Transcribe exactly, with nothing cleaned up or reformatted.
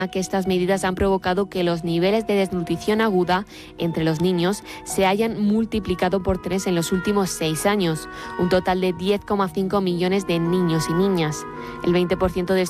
que estas medidas han provocado que los niveles de desnutrición aguda entre los niños se hayan multiplicado por tres en los últimos seis años, un total de diez coma cinco millones de niños y niñas. El veinte por ciento de